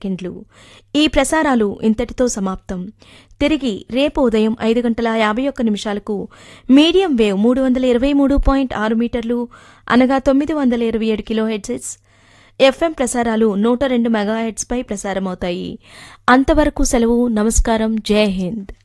సెకండ్లు. ఈ ప్రసారాలు ఇంతటితో సమాప్తం. తిరిగి రేపు ఉదయం 5:51 మీడియం వేవ్ 323.6 మీటర్లు అనగా 927 కిలోహెర్ట్జ్ ఎఫ్ఎం ప్రసారాలు 102 మెగాహెర్ట్జ్ పై ప్రసారమవుతాయి. అంతవరకు సెలవు. నమస్కారం. జై హింద్.